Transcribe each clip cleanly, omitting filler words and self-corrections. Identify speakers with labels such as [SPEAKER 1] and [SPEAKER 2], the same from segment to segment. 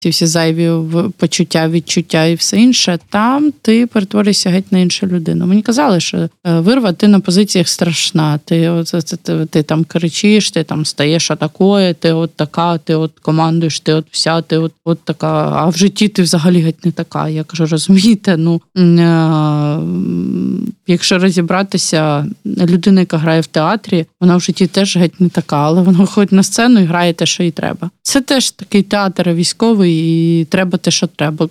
[SPEAKER 1] ці всі зайві почуття, відчуття і все інше, там ти перетворишся геть на іншу людину. Мені казали, що вирва, ти на позиціях страшна, ти там кричиш, ти там стаєш атакою, ти от така, ти от командуєш, ти от вся, ти от така, а в житті ти взагалі геть не така. Я кажу, розумієте, якщо розібратися, людина, яка грає в театрі, вона в житті теж геть не така, але вона виходить на сцену і грає те, що їй треба. Це теж такий театр військовий, і треба те, що треба.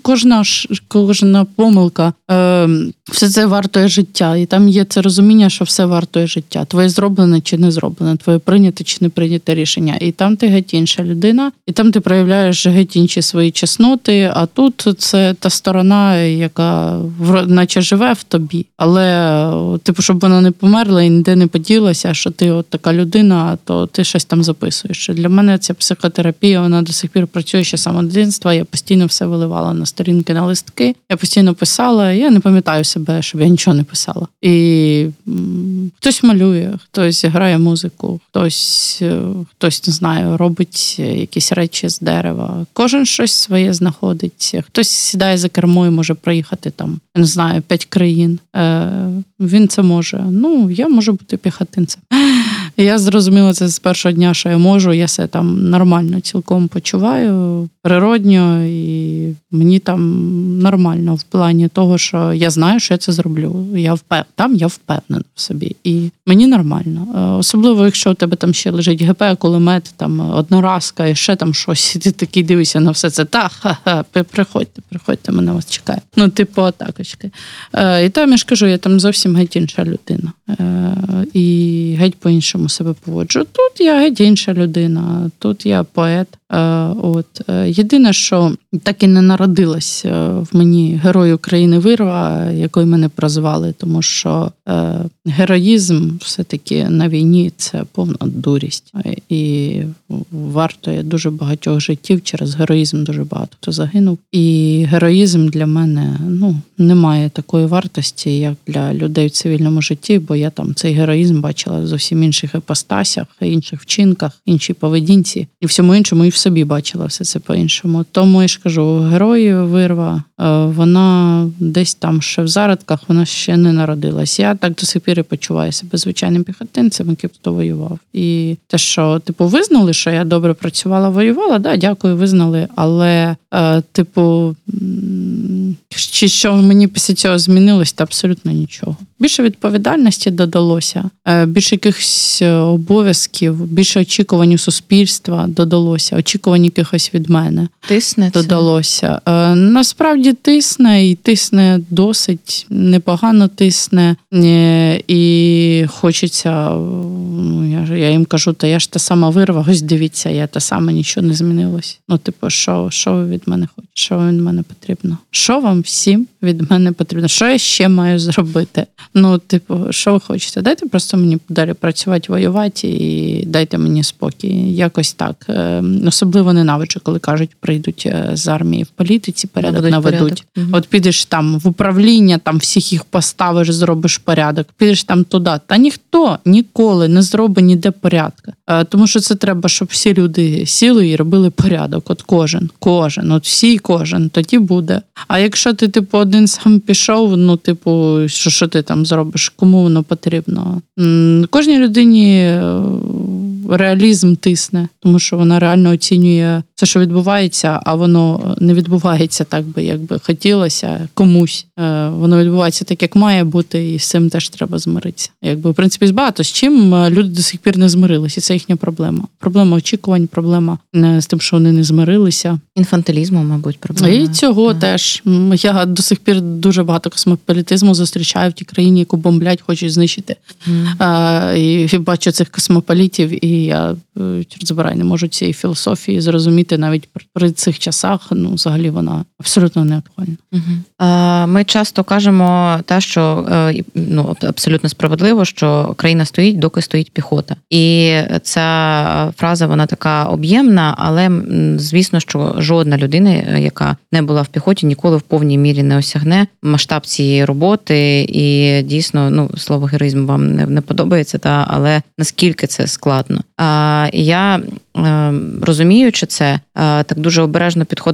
[SPEAKER 1] Кожна помилка, все це вартує життя. І там є це розуміння, що все вартує життя. Твоє зроблене чи не зроблене, твоє прийняте чи не прийняте рішення. І там ти геть інша людина, і там ти проявляєш геть інші свої чесноти, а тут це та сторона, яка наче живе в тобі. Але, щоб вона не померла і ніде не поділася, що ти от така людина, то ти щось там записуєш. Для мене ця психотерапія, вона до сих пір працює ще з самого дитинства. Я постійно все виливала на сторінки, на листки. Я постійно писала. Я не пам'ятаю себе, щоб я нічого не писала. І хтось малює, хтось грає музику, хтось, не знаю, робить якісь речі з дерева. Кожен щось своє знаходить. Хтось сідає за кермо і може проїхати там, не знаю, 5 країн. Він це може. Я можу бути піхотинцем. Я зрозуміла це з першого дня, що я можу, я себе там нормально цілком почуваю, природньо, і мені там нормально в плані того, що я знаю, що я це зроблю. Я впевнена в собі, і мені нормально. Особливо, якщо у тебе там ще лежить ГП, кулемет, там одноразка і ще там щось, і ти такий дивишся на все це, приходьте, мене вас чекає. Атакочки. І там, я ж кажу, я там зовсім геть інша людина. І геть по-іншому себе поводжу. Тут я геть інша людина, тут я поет. Єдине, що так і не народилась в мені герой України Вирва, якою мене прозвали, тому що героїзм все-таки на війні – це повна дурість. І вартує дуже багатьох життів, через героїзм дуже багато хто загинув. І героїзм для мене, немає такої вартості, як для людей в цивільному житті, бо я там цей героїзм бачила в зовсім інших іпостасях, інших вчинках, іншій поведінці, і всьому іншому, і в собі бачила все це по-іншому. Тому я ж кажу, герой Вирва, вона десь там ще в зародках, вона ще не народилась. Я так до сих пір і почуваю себе звичайним піхотинцем, який тут воював. І те, що, визнали, що я добре працювала, воювала, дякую, визнали, але, чи що мені після цього змінилось, та абсолютно нічого. Більше відповідальності додалося, більше якихось обов'язків, більше очікувань у суспільства додалося, очікувань якихось від мене.
[SPEAKER 2] Тисне
[SPEAKER 1] додалося. Насправді тисне, і тисне досить непогано тисне, і хочеться, я їм кажу, я ж та сама Вирва, ось дивіться, я та сама, нічого не змінилось. Що ви від мене хочете? Що від мене потрібно? Що вам всім від мене потрібно? Що я ще маю зробити? Що ви хочете? Дайте просто мені далі працювати, воювати і дайте мені спокій. Якось так. Особливо ненавиджу, коли кажуть, прийдуть з армії в політиці, порядок наведуть. От підеш там в управління, там всіх їх поставиш, зробиш порядок. Підеш там туди. Та ніхто ніколи не зробить ніде порядка. Тому що це треба, щоб всі люди сіли і робили порядок. От кожен, от всі кожен, тоді буде. А якщо ти, один сам пішов, що ти там зробиш, кому воно потрібно? Кожній людині реалізм тисне, тому що вона реально оцінює все, що відбувається, а воно не відбувається так би, як би хотілося комусь. Воно відбувається так, як має бути, і з цим теж треба змиритися. В принципі, багато з чим люди до сих пір не змирилися, і це їхня проблема. Проблема очікувань, проблема з тим, що вони не змирилися.
[SPEAKER 2] Інфантилізму, мабуть, проблема.
[SPEAKER 1] І цього теж. Я до сих пір дуже багато космополітизму зустрічаю в тій країні, яку бомблять, хочуть знищити. І бачу цих космополітів, і я, чорт забирай, не можу цієї філософії зрозуміти навіть при цих часах. Взагалі вона абсолютно не актуальна.
[SPEAKER 2] Ми часто кажемо те, що абсолютно справедливо, що країна стоїть, доки стоїть піхота. І ця фраза, вона така об'ємна, але звісно, що жодна людина, яка не була в піхоті, ніколи в повній мірі не осягне масштаб цієї роботи. І дійсно, слово героїзм вам не подобається, але наскільки це складно. І я, розуміючи це, так дуже обережно підходила